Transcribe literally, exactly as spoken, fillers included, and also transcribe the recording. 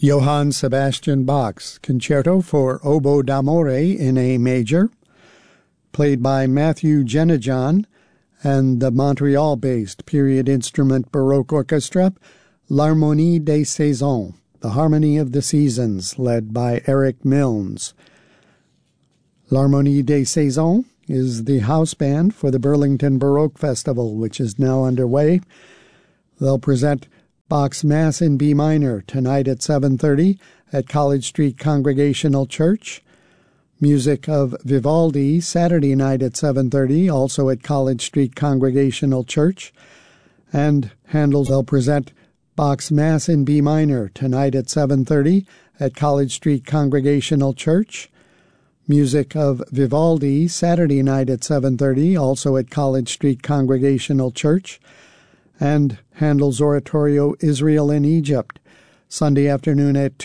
Johann Sebastian Bach's Concerto for Oboe d'Amore in A major, played by Matthew Jenejan and the Montreal-based period instrument Baroque orchestra, L'Harmonie des Saisons, the Harmony of the Seasons, led by Eric Milnes. L'Harmonie des Saisons is the house band for the Burlington Baroque Festival, which is now underway. They'll present Bach's Mass in B minor tonight at seven thirty at College Street Congregational Church. Music of Vivaldi Saturday night at seven thirty, also at College Street Congregational Church. And Handel will present Bach's Mass in B minor tonight at seven thirty at College Street Congregational Church. Music of Vivaldi Saturday night at seven thirty, also at College Street Congregational Church. And Handel's oratorio Israel in Egypt, Sunday afternoon at